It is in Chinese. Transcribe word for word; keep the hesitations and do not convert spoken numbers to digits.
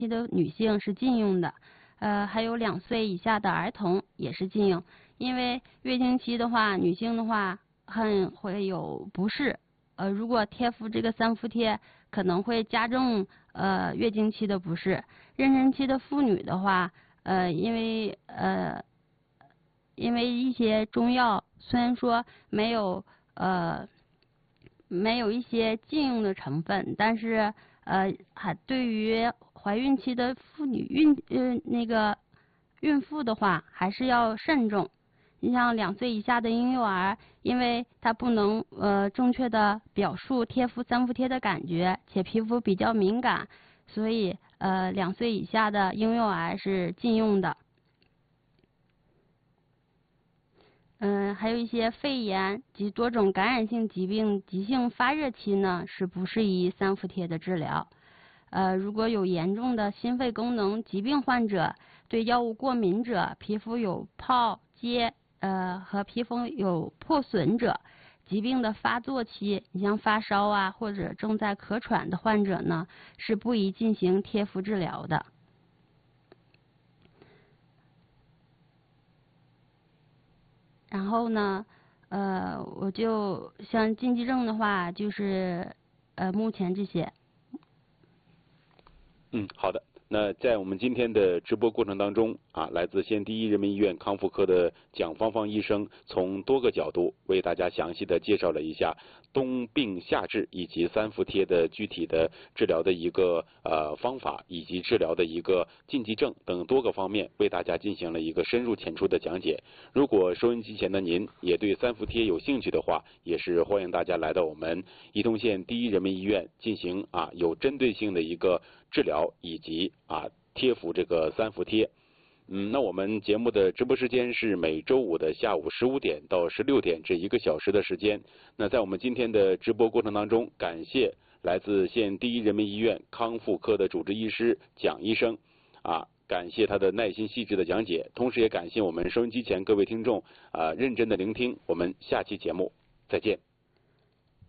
期的女性是禁用的，呃，还有两岁以下的儿童也是禁用，因为月经期的话，女性的话很会有不适，呃，如果贴敷这个三伏贴，可能会加重呃月经期的不适。妊娠期的妇女的话，呃，因为呃。因为一些中药虽然说没有呃没有一些禁用的成分，但是呃还对于怀孕期的妇女孕呃那个孕妇的话，还是要慎重。你像两岁以下的婴幼儿，因为他不能呃正确的表述贴敷三伏贴的感觉，且皮肤比较敏感，所以呃两岁以下的婴幼儿是禁用的。嗯，还有一些肺炎及多种感染性疾病急性发热期呢，是不适宜三伏贴的治疗。呃，如果有严重的心肺功能疾病患者，对药物过敏者，皮肤有疱疖呃和皮肤有破损者，疾病的发作期，你像发烧啊或者正在咳喘的患者呢，是不宜进行贴敷治疗的。然后呢，呃，我就像禁忌症的话，就是呃，目前这些。 嗯，好的。那在我们今天的直播过程当中啊，来自县第一人民医院康复科的蒋芳芳医生，从多个角度为大家详细的介绍了一下冬病夏治以及三伏贴的具体的治疗的一个呃方法，以及治疗的一个禁忌症等多个方面，为大家进行了一个深入浅出的讲解。如果收音机前的您也对三伏贴有兴趣的话，也是欢迎大家来到我们伊通县第一人民医院进行啊有针对性的一个治疗以及啊贴敷这个三伏贴。嗯，那我们节目的直播时间是每周五的下午十五点到十六点，这一个小时的时间。那在我们今天的直播过程当中，感谢来自县第一人民医院康复科的主治医师蒋医生，啊，感谢他的耐心细致的讲解，同时也感谢我们收音机前各位听众啊认真的聆听。我们下期节目再见。